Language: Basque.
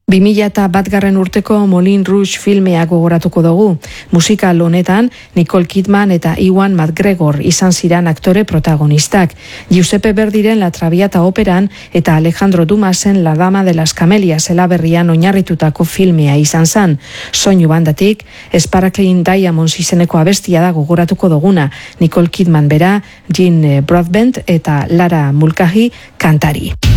2001 urteko Moulin Rouge filmea gogoratuko dugu. Musikal honetan Nicole Kidman eta Ewan McGregor izan ziren aktore protagonistak. Giuseppe Verdiren La Traviata operan eta Alejandro Dumasen La Dama de las Camelias elaberrian oinarritutako filmea izan zen. Soinu bandatik, Sparkling Diamonds izeneko abestia da gogoratuko duguna. Nicole Kidman bera, Jean Broadbent eta Lara Mulcahy kantari.